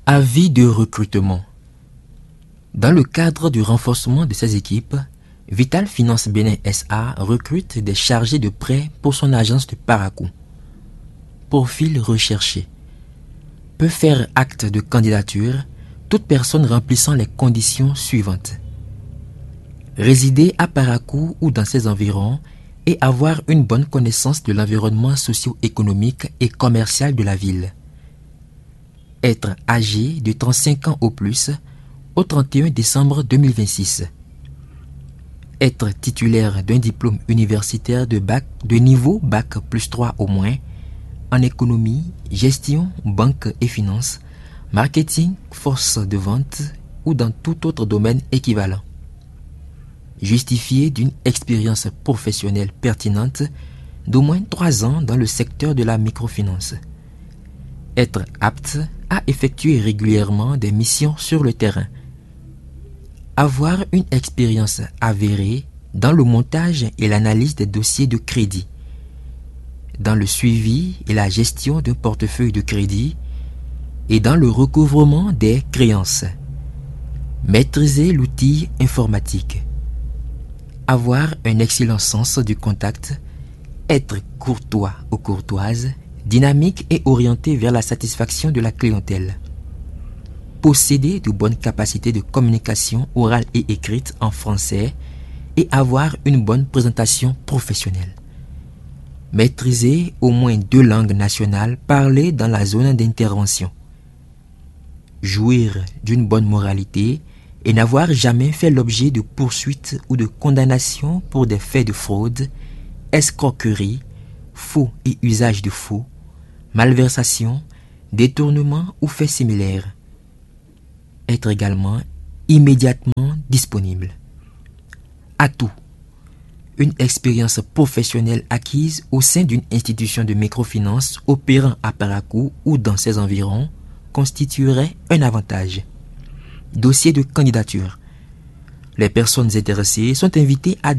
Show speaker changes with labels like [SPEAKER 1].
[SPEAKER 1] Avis de recrutement. Dans le cadre du renforcement de ses équipes, Vital Finance Bénin SA recrute des chargés de prêt pour son agence de Parakou. Profil recherché. Peut faire acte de candidature toute personne remplissant les conditions suivantes. Résider à Parakou ou dans ses environs et avoir une bonne connaissance de l'environnement socio-économique et commercial de la ville. Être âgé de 35 ans au plus au 31 décembre 2026. Être titulaire d'un diplôme universitaire de niveau Bac plus 3 au moins, en économie, gestion, banque et finance, marketing, force de vente ou dans tout autre domaine équivalent. Justifié d'une expérience professionnelle pertinente d'au moins 3 ans dans le secteur de la microfinance. Être apte à effectuer régulièrement des missions sur le terrain. Avoir une expérience avérée dans le montage et l'analyse des dossiers de crédit, dans le suivi et la gestion d'un portefeuille de crédit et dans le recouvrement des créances. Maîtriser l'outil informatique. Avoir un excellent sens du contact, être courtois ou courtoise, dynamique et orienté vers la satisfaction de la clientèle. Posséder de bonnes capacités de communication orale et écrite en français et avoir une bonne présentation professionnelle. Maîtriser au moins 2 langues nationales parlées dans la zone d'intervention. Jouir d'une bonne moralité et n'avoir jamais fait l'objet de poursuites ou de condamnations pour des faits de fraude, escroquerie, faux et usage de faux, malversation, détournement ou faits similaires. Être également immédiatement disponible. Atout. Une expérience professionnelle acquise au sein d'une institution de microfinance opérant à Parakou ou dans ses environs constituerait un avantage. Dossier de candidature. Les personnes intéressées sont invitées à